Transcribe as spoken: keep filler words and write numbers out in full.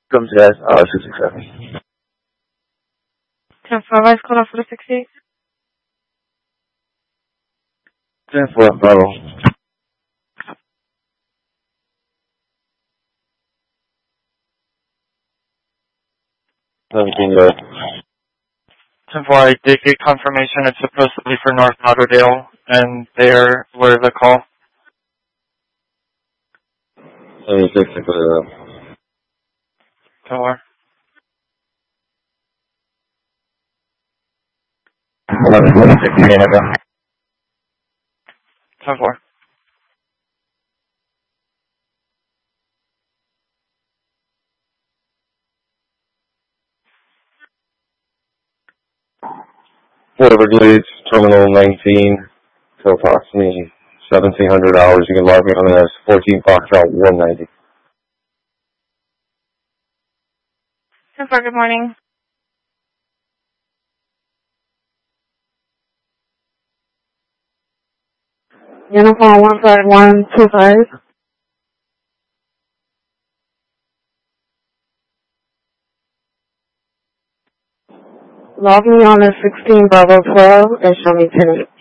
Comes as uh, six six seven. ten four, Vice Code off for the sixty-eight. ten four, Bravo. seventeen, go ahead. ten four, I did get confirmation it's supposed to be for North Lauderdale, and there, where's the call? seventy-six, I put it up. ten four. eleven twenty-six, Canada. ten four. Fort Everglades, Terminal nineteen, so approximately seventeen hundred dollars. You can log me on it as fourteen Foxtrot one ninety. ten four, good morning. Uniform one five one two five. Log me on a sixteen Bravo twelve and show me ten eight.